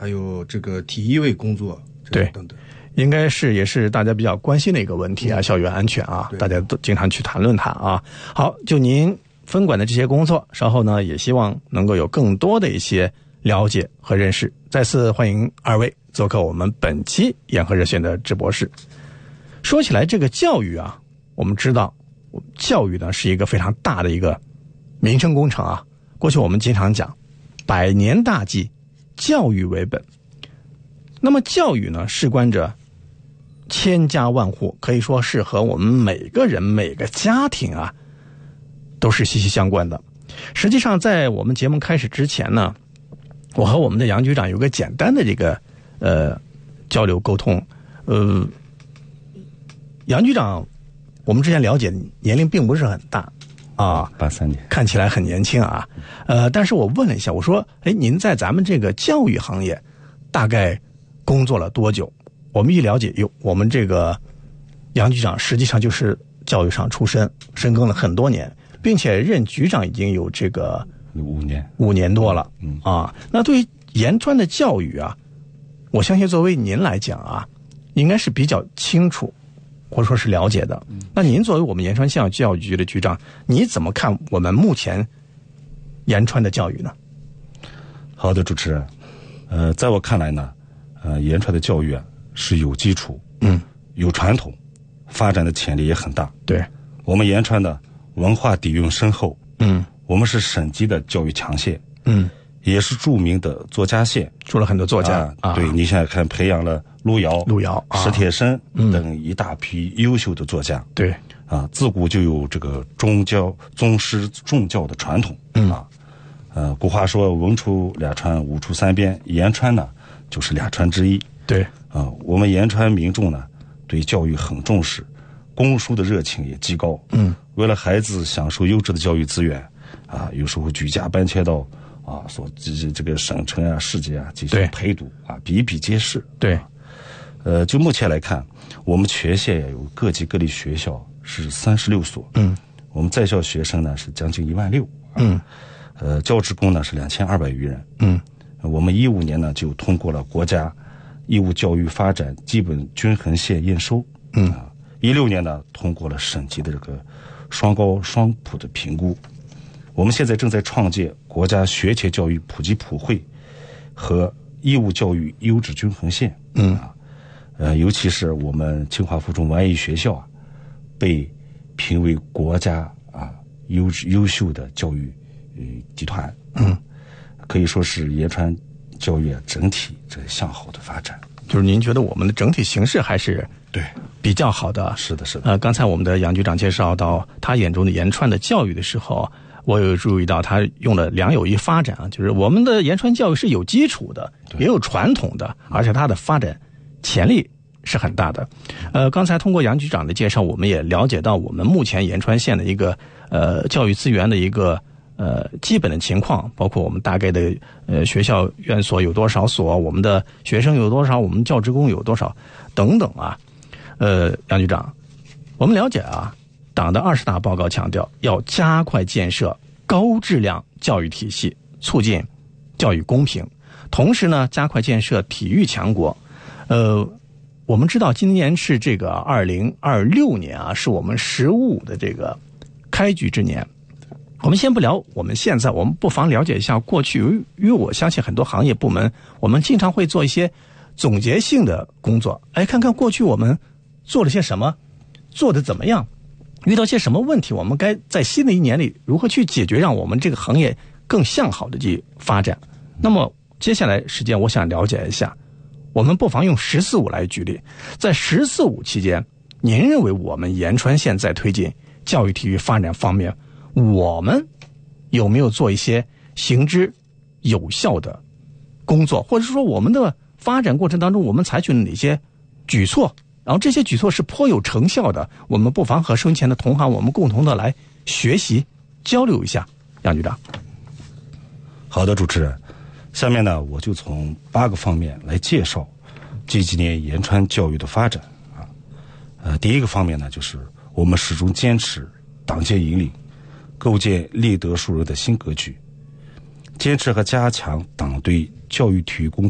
还有这个体育卫工作， 对等等， 应该是也是大家比较关心的一个问题啊，校园安全啊，大家都经常去谈论它啊。好，就您分管的这些工作，稍后呢也希望能够有更多的一些了解和认识。再次欢迎二位做客我们本期眼和热线的直播室。说起来这个教育啊，我们知道教育呢是一个非常大的一个民生工程啊。过去我们经常讲百年大计，教育为本。那么教育呢事关着千家万户，可以说是和我们每个人每个家庭啊都是息息相关的。实际上在我们节目开始之前呢，我和我们的杨局长有个简单的这个交流沟通。杨局长我们之前了解年龄并不是很大啊 ，83年， 看起来很年轻啊。但是我问了一下，我说您在咱们这个教育行业大概工作了多久？我们一了解，我们这个杨局长实际上就是教育上出身，深耕了很多年，并且任局长已经有这个5年多了。那对于延川的教育啊，我相信作为您来讲啊，应该是比较清楚或者说是了解的。那您作为我们延川县教育局的局长，你怎么看我们目前延川的教育呢？ 好的，主持人，在我看来呢，延川的教育啊是有基础，有传统，发展的潜力也很大。 对， 我们延川的文化底蕴深厚，我们是省级的教育强县，也是著名的作家县， 出了很多作家。 对，你想想看，培养了路遥、史铁生等一大批优秀的作家。 对， 自古就有这个宗师重教的传统。古话说文出两川，武出三边，延川呢就是两川之一。 对， 我们延川民众呢对教育很重视，供书的热情也极高。为了孩子享受优质的教育资源有时候举家搬迁到所这个省城啊、市级啊进行陪读比比皆是。 对， 就目前来看，我们全县有各级各类学校是36所，我们在校学生呢是将近16000，教职工呢是2200余人，我们15年呢就通过了国家义务教育发展基本均衡线验收，16年呢通过了省级的这个双高双普的评估。我们现在正在创建国家学前教育普及普惠和义务教育优质均衡线。尤其是我们清华附中文艺学校被评为国家优秀的教育集团。可以说是延川教育整体这向好的发展。 就是您觉得我们的整体形势还是对比较好的？ 是的，是的。 刚才我们的杨局长介绍到他眼中的延川的教育的时候，我有注意到他用了良有一发展就是我们的延川教育是有基础的，也有传统的，而且它的发展潜力是很大的。刚才通过杨局长的介绍，我们也了解到我们目前延川县的一个教育资源的一个基本的情况，包括我们大概的学校院所有多少所，我们的学生有多少，我们教职工有多少等等啊。杨局长，我们了解党的20大报告强调要加快建设高质量教育体系，促进教育公平，同时呢加快建设体育强国。我们知道今年是这个2026年是我们15的这个开局之年。我们先不聊我们现在，我们不妨了解一下过去，因为我相信很多行业部门我们经常会做一些总结性的工作，看看过去我们做了些什么，做得怎么样，遇到些什么问题，我们该在新的一年里如何去解决，让我们这个行业更向好的去发展。那么接下来时间我想了解一下，我们不妨用14.5来举例，在14.5期间，您认为我们延川县在推进教育体育发展方面，我们有没有做一些行之有效的工作，或者说我们的发展过程当中我们采取了哪些举措，然后这些举措是颇有成效的，我们不妨和收音前的同行我们共同的来学习交流一下。杨局长。 好的，主持人，下面呢我就从8个方面来介绍这几年延川教育的发展第一个方面呢，就是我们始终坚持党建引领，构建立德树人的新格局，坚持和加强党对教育体育工作